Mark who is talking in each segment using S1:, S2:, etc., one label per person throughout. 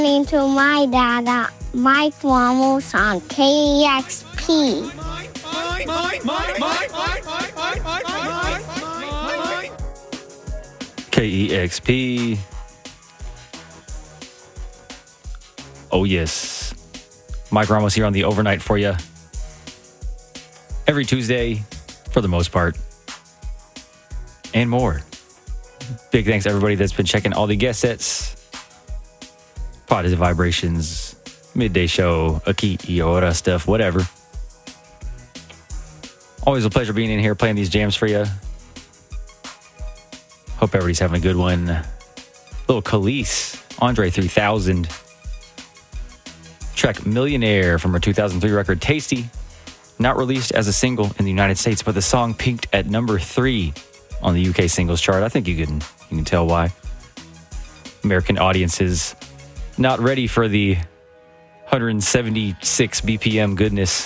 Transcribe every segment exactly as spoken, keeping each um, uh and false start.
S1: listening to my dada, Mike Ramos on K E X P.
S2: K E X P. Oh, yes. Mike Ramos here on the overnight for you. Every Tuesday, for the most part. And more. Big thanks to everybody that's been checking all the guest sets. Positive Vibrations, Midday Show, Aki Iora stuff, whatever. Always a pleasure being in here playing these jams for you. Hope everybody's having a good one. Little Khalees, Andre three thousand. Track Millionaire from her two thousand three record Tasty. Not released as a single in the United States, but the song peaked at number three on the U K singles chart. I think you can you can tell why. American audiences not ready for the one hundred seventy-six B P M goodness.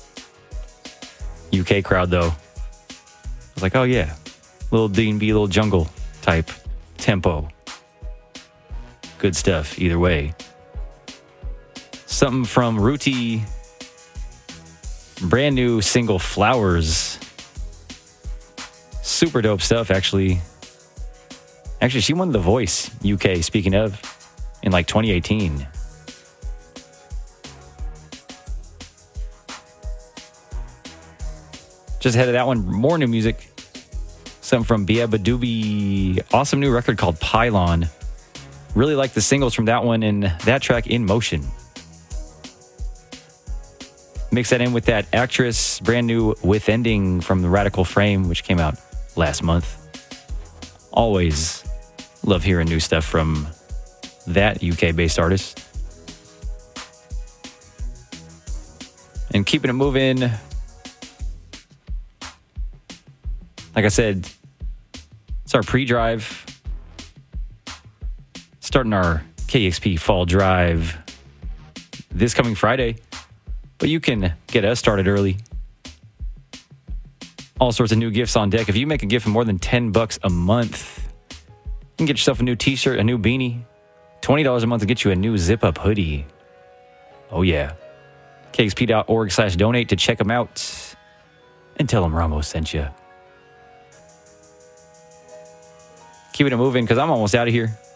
S2: U K crowd, though, was like, oh yeah, little D and B, little jungle type tempo. Good stuff, either way. Something from Ruti, brand new single Flowers. Super dope stuff, actually. Actually, she won The Voice U K, speaking of, in like twenty eighteen. Just ahead of that one, more new music. Something from Bia Badoobie. Awesome new record called Pylon. Really like the singles from that one and that track, In Motion. Mix that in with that Actress, brand new With Ending from the Radical Frame, which came out last month. Always love hearing new stuff from that U K-based artist. And keeping it moving, like I said, it's our pre-drive. Starting our K E X P Fall Drive this coming Friday. But you can get us started early. All sorts of new gifts on deck. If you make a gift of more than ten bucks a month, you can get yourself a new t-shirt, a new beanie. twenty dollars a month to get you a new zip-up hoodie. Oh, yeah. K X P dot org slash donate to check them out. And tell them Ramos sent you. Keeping it moving because I'm almost out of here.